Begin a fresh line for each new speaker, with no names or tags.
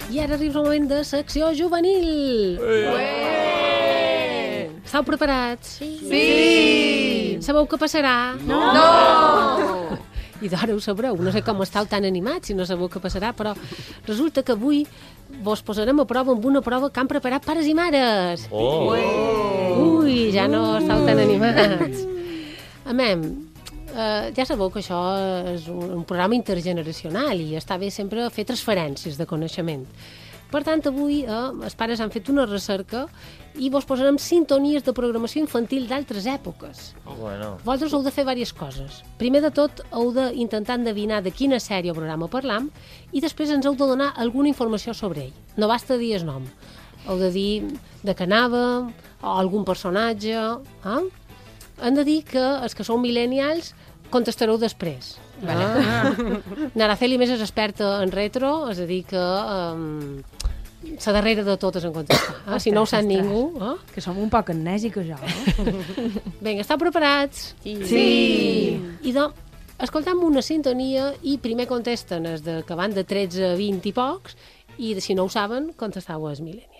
I ara arriba el moment de secció juvenil. Estàu preparats?
Sí!
Sabeu què passarà?
No!
I d'ara ho sabreu. No sé com estàu tan animats si no sabeu què passarà, però resulta que avui vos posarem a prova amb una prova que han preparat pares i mares. Ui, ja no estàu tan animats. Amem, ja sabeu que això és un programa intergeneracional i està bé sempre fer transferències de coneixement. Per tant, avui els pares han fet una recerca i vos posarem sintonies de programació infantil d'altres èpoques. Vosaltres heu de fer diverses coses. Primer de tot, heu d'intentar endevinar de quina sèrie o programa parlam i després ens heu de donar alguna informació sobre ell. No basta dir el nom. Heu de dir de què anava, o algun personatge. Hem de dir que els que sou millennials contestareu després. N'Araceli més és experta en retro, és a dir que la darrera de totes en contestar. Si no ho sap ningú.
Que som un poc amnèsics, jo.
Vinga, estàu preparats?
Sí!
I doncs, escoltam una sintonia i primer contesten els que van de 13 a 20 i pocs i si no ho saben, contestau els millennials.